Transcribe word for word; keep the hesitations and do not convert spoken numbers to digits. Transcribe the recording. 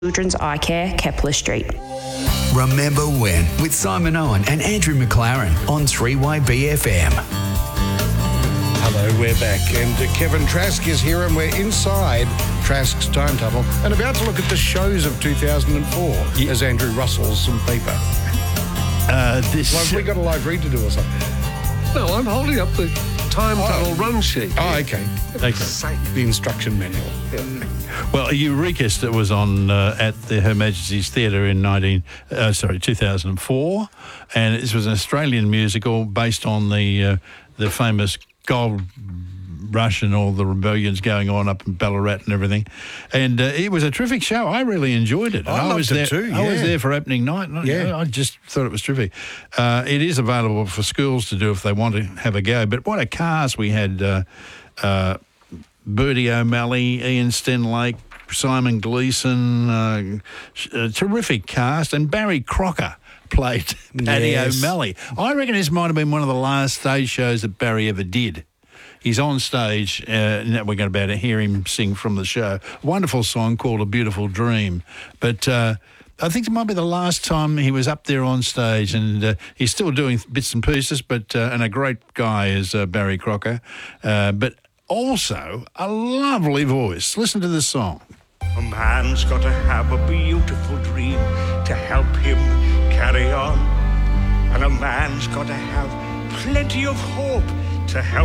Children's Eye Care, Kepler Street. Remember When with Simon Owen and Andrew McLaren on three Y B F M. Hello, we're back, and uh, Kevin Trask is here, and we're inside Trask's time tunnel and about to look at the shows of two thousand four yeah. as Andrew rustles some paper. Uh, this well, have we got a live read to do or something? No, I'm holding up the time oh. tunnel run sheet. Oh, okay. Okay. The instruction manual. Yeah. Well, Eureka's that was on uh, at the Her Majesty's Theatre in nineteen, uh, sorry, two thousand four, and this was an Australian musical based on the uh, the famous gold rush and all the rebellions going on up in Ballarat and everything. And uh, it was a terrific show. I really enjoyed it. I, I loved was it there, too, I yeah. was there for opening night. And yeah. I, I just thought it was terrific. Uh, it is available for schools to do if they want to have a go. But what a cast we had. Uh, uh, Bertie O'Malley, Ian Stenlake, Simon Gleeson, uh, a terrific cast. And Barry Crocker played Paddy yes. O'Malley. I reckon this might have been one of the last stage shows that Barry ever did. He's on stage, uh, and we're going to hear him sing from the show. Wonderful song called A Beautiful Dream. But uh, I think it might be the last time he was up there on stage, and uh, he's still doing bits and pieces, but uh, and a great guy is uh, Barry Crocker. Uh, but also a lovely voice. Listen to this song. A man's got to have a beautiful dream to help him carry on. And a man's got to have plenty of hope to help